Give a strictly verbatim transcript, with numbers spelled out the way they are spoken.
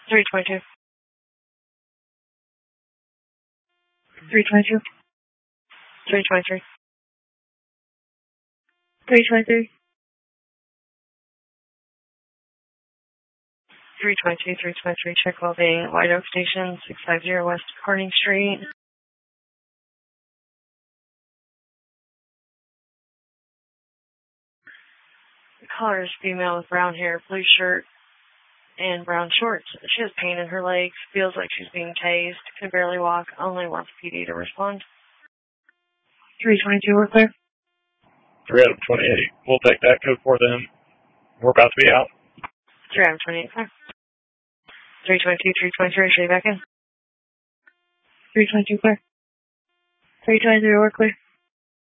three twenty-two. three twenty-two. three twenty-three. three twenty-three. three twenty-two, three twenty-three, check well-being, White Oak Station, six fifty West Harding Street. The caller is female with brown hair, blue shirt, and brown shorts. She has pain in her legs, feels like she's being tased, can barely walk, only wants P D to respond. three twenty-two, we're clear. three out of twenty-eight. We'll take that code for them. We're about to be out. three out of twenty-eight, clear. three twenty-two, three twenty-three, should be back in. three twenty-two, clear. three twenty-three, we're clear.